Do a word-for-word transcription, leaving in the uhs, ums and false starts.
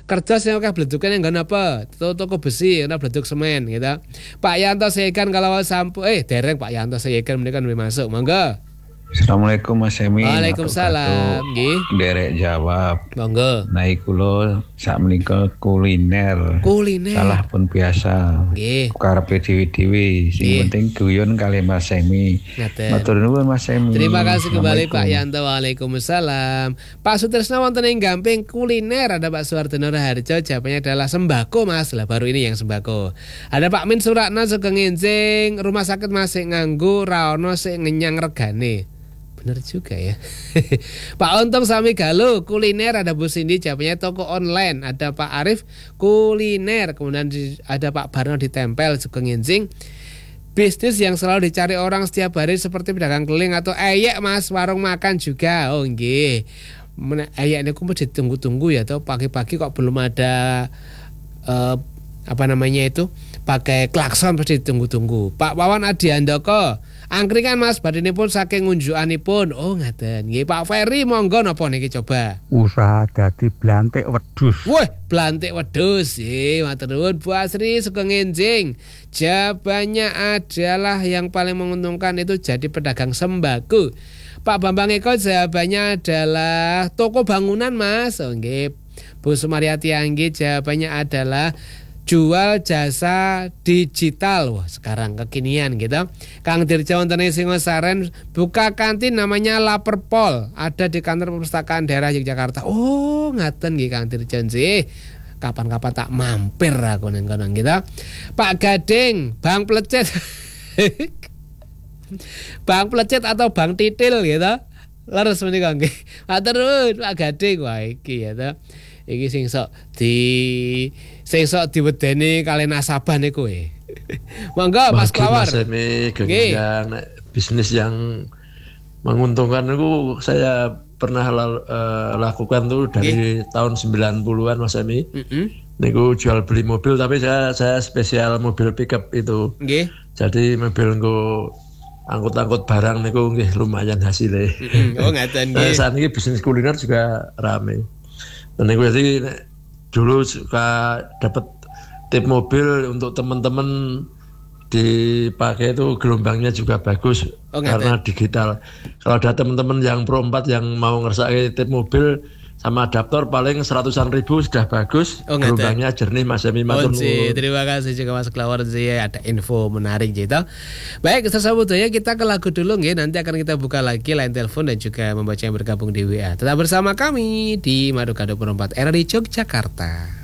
Kerja sing akeh bledukan yang nggon apa? Toko besi, ana bleduk semen gitu. Pak Yanto Seyekan kalau sampun eh dereng Pak Yanto Seyekan menika masuk. Monggo. Assalamualaikum Mas Emi. Waalaikumsalam. Nggih. Derek jawab. Monggo. Naik kula sak menika kuliner. Kuliner. Salah pun biasa. Nggih. Karepe dhewe-dhewe. Sing penting guyon kali Mas Emi. Matur nuwun Mas Emi. Terima kasih kembali Pak Yanto. Waalaikumsalam. Pak Sutrisno wonten ing Gamping kuliner ada Pak Suwardono Raharjo, jawabannya adalah sembako Mas. Lah baru ini yang sembako. Ada Pak Min Surakna Sugeng Enjing, rumah sakit masih nganggo ra ono sing ngenyang regane. Bener juga ya. Pak Untung Sami Galuh kuliner, ada Bu Cindy jawabannya toko online, ada Pak Arif kuliner, kemudian ada Pak Barno ditempel Sugeng Enjing. Bisnis yang selalu dicari orang setiap hari seperti pedagang keliling atau eyek Mas, warung makan juga. Oh nggih. Eyek niku mesti ditunggu-tunggu ya toh, pagi-pagi kok belum ada uh, apa namanya itu? Pakai klakson pasti ditunggu-tunggu. Pak Wawan Adiandoko angkringan Mas, badinipun saking unjukanipun. Oh ngaten. Nggih Pak Ferry monggo napa niki coba. Usaha dadi blantik wedhus. Wah, blantik wedhus. Eh, matur nuwun Bu Asri Sugeng Enjing. Jawabannya adalah yang paling menguntungkan itu jadi pedagang sembako. Pak Bambang Eko jawabannya adalah toko bangunan Mas. Oh nggih. Bu Sumaryati Anggi jawabannya adalah jual jasa digital. Wah, sekarang kekinian gitu. Kang Dirja wonten ing Singosaren buka kantin namanya Laperpol, ada di kantor perpustakaan daerah Yogyakarta. Oh, ngaten nggih Kang Dirja sih. Kapan-kapan tak mampir aku nang kono gitu. Pak Gading, Bang Plecet. Bang Plecet atau Bang Titil gitu. Leres menika nggih. Matur nuwun Pak Gading. Wah iki ya to. Iki sing sok di sing sok diwedeni kali nasabah niku e. Monggo Mas Klawar. Mas Emi genjang bisnis yang menguntungkan niku saya pernah uh, lakukan tuh dari Gih. tahun sembilan puluhan Mas Emi. Mm-hmm. Niku jual beli mobil tapi saya saya spesial mobil pickup itu. Gih. Jadi mobil niku angkut-angkut barang niku nggih lumayan hasilnya. Mm-hmm. Oh ngaten nggih. Saat ini bisnis kuliner juga rame. Dan gue sih dulu suka dapat tip mobil untuk teman-teman dipakai itu gelombangnya juga bagus. Oh, karena digital. Kalau ada teman-teman yang pro empat yang mau ngersake tip mobil sama adaptor paling seratusan ribu sudah bagus. Oh, gelombangnya jernih Mas Emi matur nuwun. Terima kasih juga Mas Klawar sih, ada info menarik gitu. Baik, sesaat ya kita ke lagu dulu nggih, nanti akan kita buka lagi line telepon dan juga membaca yang bergabung di W A. Tetap bersama kami di Madu Kado Perempat R R I Yogyakarta.